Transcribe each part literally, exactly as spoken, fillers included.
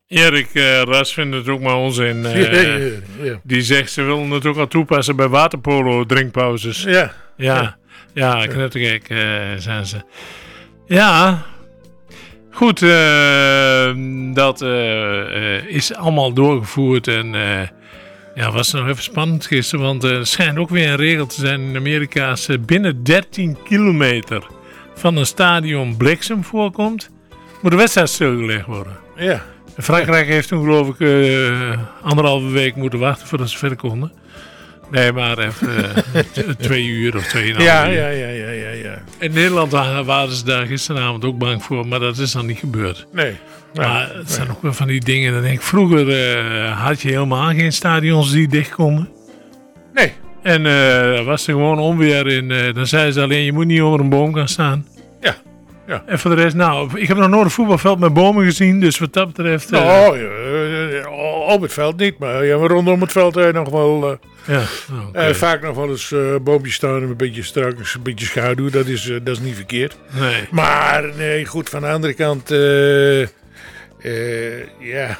Erik uh, Ras vindt het ook maar onzin. Uh, ja, ja, ja. Die zegt ze willen het ook al toepassen bij waterpolo drinkpauzes. Ja. Ja, ja, ja knettergek uh, zijn ze. Ja, goed, uh, dat uh, uh, is allemaal doorgevoerd en uh, ja, was nog even spannend gisteren, want uh, er schijnt ook weer een regel te zijn in Amerika, als uh, binnen dertien kilometer van een stadion bliksem voorkomt, moet de wedstrijd stilgelegd worden. Ja. Frankrijk heeft toen geloof ik uh, anderhalve week moeten wachten voordat ze verder konden. Nee, maar even uh, t- twee uur of tweeënhalf ja, uur. Ja, ja, ja, ja, ja. In Nederland waren ze daar gisteravond ook bang voor, maar dat is dan niet gebeurd. Nee. Maar ja, het zijn nee. ook wel van die dingen, dan denk ik, vroeger uh, had je helemaal geen stadions die dicht konden. Nee. En uh, was er gewoon onweer in, uh, dan zeiden ze alleen, je moet niet onder een boom gaan staan. Ja. Ja. En voor de rest, nou, ik heb nog nooit een voetbalveld met bomen gezien, dus wat dat betreft... Uh, nou, uh, op het veld niet, maar ja, maar rondom het veld uh, nog wel... Uh, ja, okay. uh, vaak nog wel eens uh, boompjes staan en een beetje strak, een beetje schaduw, dat is, uh, dat is niet verkeerd. Nee. Maar nee, goed, van de andere kant, uh, uh, ja,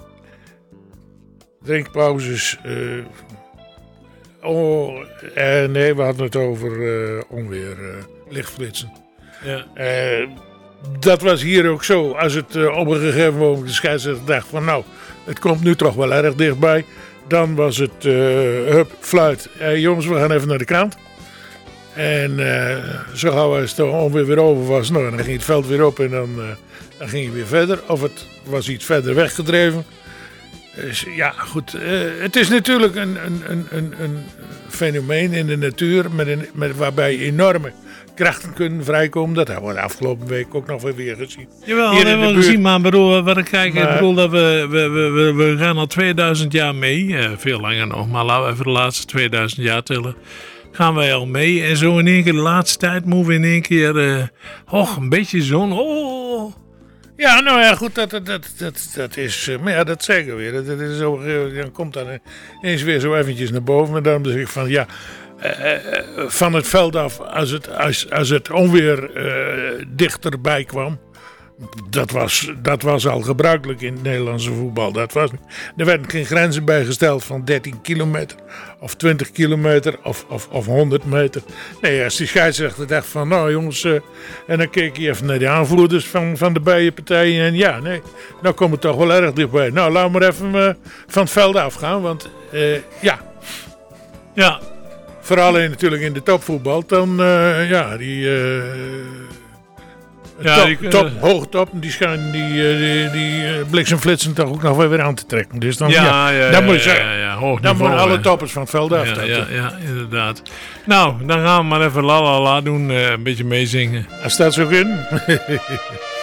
drinkpauzes, uh, oh, uh, nee, we hadden het over uh, onweer, uh, lichtflitsen. Ja. Uh, dat was hier ook zo. Als het uh, op een gegeven moment de scheidsrechter dacht van nou, het komt nu toch wel erg dichtbij. Dan was het uh, hup, fluit. Hey, jongens, we gaan even naar de kant. En uh, zo gauw als het onweer weer over was, nou, dan ging het veld weer op en dan, uh, dan ging je weer verder. Of het was iets verder weggedreven. Dus ja, goed. Uh, het is natuurlijk een, een, een, een, een fenomeen in de natuur met een, met, waarbij enorme krachten kunnen vrijkomen. Dat hebben we de afgelopen week ook nog weer gezien. Jawel, dat hebben we buurt. gezien, maar bedoel, wat ik kijk, maar, ik bedoel dat we, we, we, we, we gaan al tweeduizend jaar mee. Uh, veel langer nog, maar laten we even de laatste tweeduizend jaar tellen. Gaan wij al mee en zo in één keer de laatste tijd moeten we in één keer, uh, oh, een beetje zo'n, oh. Ja, nou ja, goed, dat, dat, dat, dat, dat is, uh, maar ja, dat zeggen we weer. Dat, dat is zo, dan komt dan eens weer zo eventjes naar boven en dan zeg ik van, ja, Uh, van het veld af, als het, als, als het onweer uh, dichterbij kwam, dat was, dat was al gebruikelijk in het Nederlandse voetbal. Dat was, er werden geen grenzen bijgesteld van dertien kilometer of twintig kilometer of, of, of honderd meter. Nee, als die scheidsrechter dacht van, nou jongens, uh, en dan keek hij even naar de aanvoerders van, van de beide partijen en ja, nee, nou komt het toch wel erg dichtbij. Nou, laten we maar even uh, van het veld afgaan, want uh, ja, ja. Vooral in, natuurlijk in de topvoetbal, dan uh, ja, die, uh, ja, top, die top, hoog top, die schijnen die, uh, die, die uh, bliksemflitsen toch ook nog wel weer aan te trekken. Dus dan, ja, ja, ja, dan ja, moet je zeggen, ja, ja, hoog dan niveau, moeten alle hè. toppers van het veld af. Ja, dat, ja, ja, inderdaad. Nou, dan gaan we maar even la la la doen, uh, een beetje meezingen. Als dat zo in.